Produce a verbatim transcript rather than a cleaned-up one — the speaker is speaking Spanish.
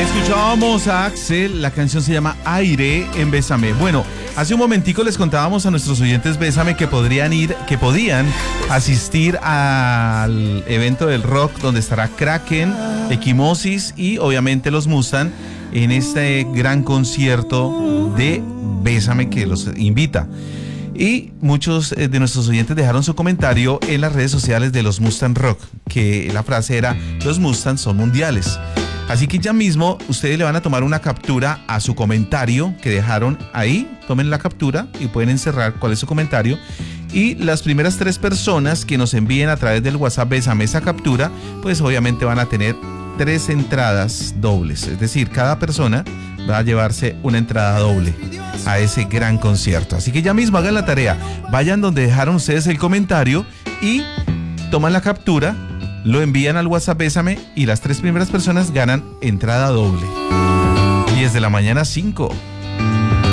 Escuchábamos a Axel, la canción se llama Aire en Bésame. Bueno, hace un momentico les contábamos a nuestros oyentes Bésame que podrían ir, que podían asistir al evento del rock donde estará Kraken, Equimosis y obviamente los Mustang en este gran concierto de Bésame que los invita. Y muchos de nuestros oyentes dejaron su comentario en las redes sociales de los Mustang Rock, que la frase era: los Mustang son mundiales. Así que ya mismo ustedes le van a tomar una captura a su comentario que dejaron ahí. Tomen la captura y pueden encerrar cuál es su comentario. Y las primeras tres personas que nos envíen a través del WhatsApp Bésame esa captura, pues obviamente van a tener tres entradas dobles. Es decir, cada persona va a llevarse una entrada doble a ese gran concierto. Así que ya mismo hagan la tarea. Vayan donde dejaron ustedes el comentario y toman la captura, lo envían al WhatsApp Bésame y las tres primeras personas ganan entrada doble. diez de la mañana, cinco.